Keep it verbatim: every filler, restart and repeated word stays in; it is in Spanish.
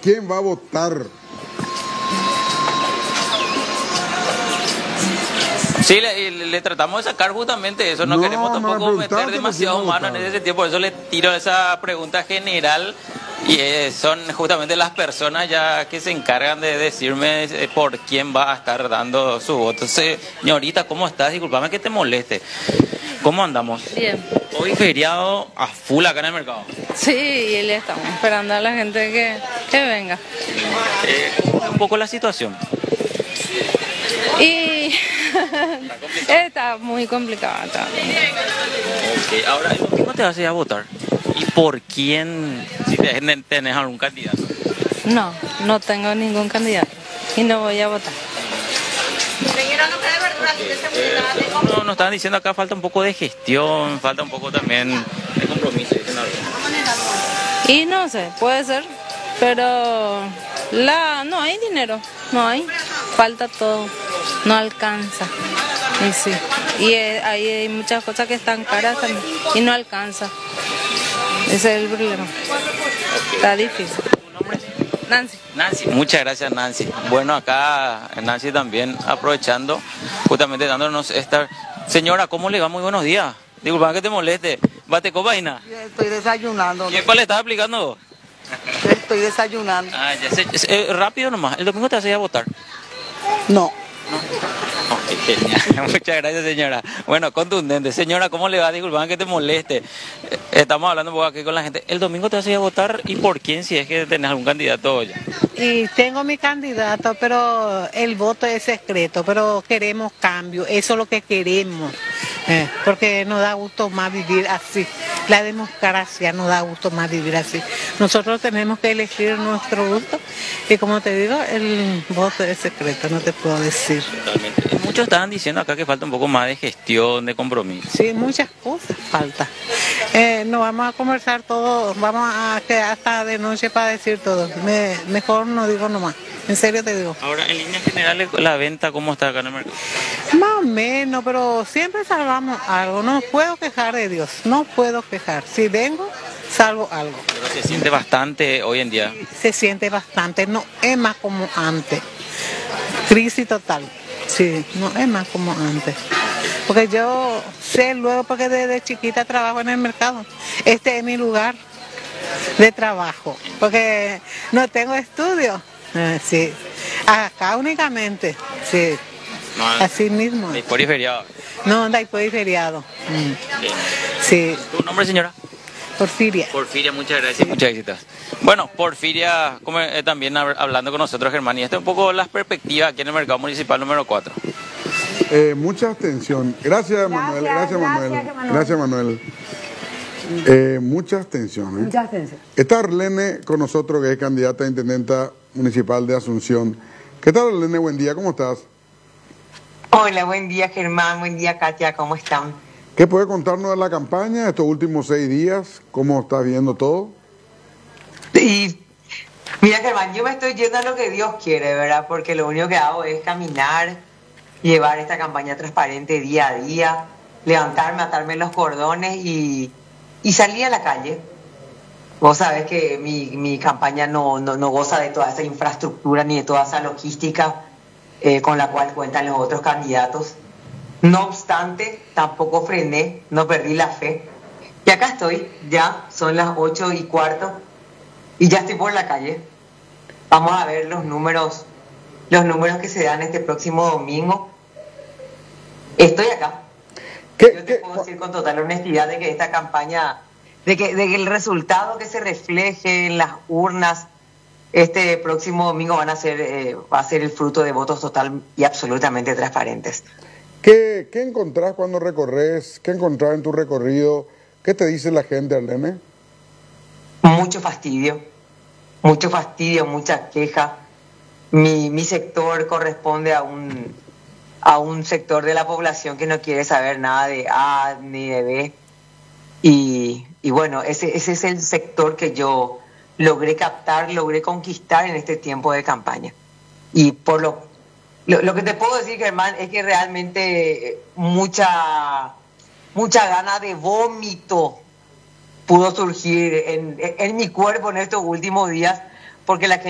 quién va a votar? Sí, le, le tratamos de sacar justamente eso, no, No, queremos no, tampoco me meter preguntaba demasiado que no mano en votaba. ese sentido, por eso le tiro esa pregunta general y eh, son justamente las personas ya que se encargan de decirme eh, por quién va a estar dando su voto. Entonces, señorita, ¿cómo estás? Disculpame que te moleste. ¿Cómo andamos? Bien. Hoy feriado a full acá en el mercado. Sí, y le estamos esperando a la gente que, que venga. Eh, ¿cómo es un poco la situación? Y está muy complicada. Está. Ok, ahora, ¿el domingo te vas a ir a votar? ¿Y por quién? Si te- tenés algún candidato. No, no tengo ningún candidato y no voy a votar. No, nos estaban diciendo acá falta un poco de gestión, falta un poco también de compromiso. Dicen algo. Y no sé, puede ser, pero la no hay dinero, no hay, falta todo, no alcanza. Y sí, y eh, ahí hay muchas cosas que están caras también y no alcanza. Ese es el problema. Está difícil. ¿Tu nombre? Nancy. Nancy, muchas gracias Nancy. Bueno, acá Nancy también aprovechando, justamente dándonos esta... Señora, ¿cómo le va? Muy buenos días. Disculpa que te moleste. ¿Bate copaina? Estoy desayunando. ¿Qué cuál le estás aplicando? Estoy desayunando. Ah, ya sé. Eh, rápido nomás. ¿El domingo te vas a ir a votar? No. Ok, genial. Muchas gracias, señora. Bueno, contundente. Señora, ¿cómo le va? Disculpa que te moleste. Eh, Estamos hablando un poco aquí con la gente. ¿El domingo te vas a ir a votar y por quién si es que tenés algún candidato ya? Y tengo mi candidato, pero el voto es secreto, pero queremos cambio, eso es lo que queremos, eh, porque nos da gusto más vivir así. La democracia nos da gusto más vivir así. Nosotros tenemos que elegir nuestro gusto y como te digo, el voto es secreto, no te puedo decir. Totalmente. Muchos estaban diciendo acá que falta un poco más de gestión, de compromiso. Sí, muchas cosas falta. Eh, no vamos a conversar todo, vamos a quedar hasta de noche para decir todo. Me, mejor no digo nomás, en serio te digo. Ahora, en líneas generales, la venta, ¿cómo está acá en el mercado? Más o menos, pero siempre salvamos algo. No puedo quejar de Dios, no puedo quejar. Si vengo, salvo algo. Pero se siente bastante hoy en día. Se siente bastante, no es más como antes. Crisis total, sí, no es más como antes. Porque yo sé luego, porque desde chiquita trabajo en el mercado. Este es mi lugar de trabajo, porque no tengo estudio. Eh, sí, acá únicamente, sí, No, así mismo. de por y feriado. No, anda y feriado. Mm. Bien. Sí, ¿Tu nombre, señora? Porfiria. Porfiria, muchas gracias. Muchas éxitos. Bueno, Porfiria, como, eh, también hab- hablando con nosotros, Germán, y esta es un poco las perspectivas aquí en el mercado municipal número cuatro. Eh, mucha atención. Gracias, Manuel. Gracias, Manuel. gracias, Manuel. Gracias, Manuel. Eh, mucha atención. ¿eh? Mucha atención. Está Arlene con nosotros, que es candidata a intendenta municipal de Asunción. ¿Qué tal, Arlene? Buen día, ¿cómo estás? Hola, buen día Germán, buen día Katia, ¿cómo están? ¿Qué puede contarnos de la campaña estos últimos seis días? ¿Cómo estás viendo todo? Y mira Germán, yo me estoy yendo a lo que Dios quiere, ¿verdad? Porque lo único que hago es caminar, llevar esta campaña transparente día a día, levantarme, atarme los cordones y, y salir a la calle. Vos sabés que mi, mi campaña no, no, no goza de toda esa infraestructura ni de toda esa logística eh, con la cual cuentan los otros candidatos. No obstante, tampoco frené, no perdí la fe. Y acá estoy, ya son las ocho y cuarto y ya estoy por la calle. Vamos a ver los números, los números que se dan este próximo domingo. Estoy acá. ¿Qué, Yo te qué- puedo decir con total honestidad de que esta campaña, de que, de que el resultado que se refleje en las urnas este próximo domingo van a ser, eh, va a ser el fruto de votos total y absolutamente transparentes. qué, qué encontrás cuando recorres? ¿Qué encontrás en tu recorrido? ¿Qué te dice la gente, Arlene? Mucho fastidio, mucho fastidio, mucha queja. Mi, mi sector corresponde a un, a un sector de la población que no quiere saber nada de A ni de B. Y, y bueno, ese, ese es el sector que yo logré captar, logré conquistar en este tiempo de campaña. Y por lo, lo, lo que te puedo decir, Germán, es que realmente mucha, mucha gana de vómito pudo surgir en, en mi cuerpo en estos últimos días, porque la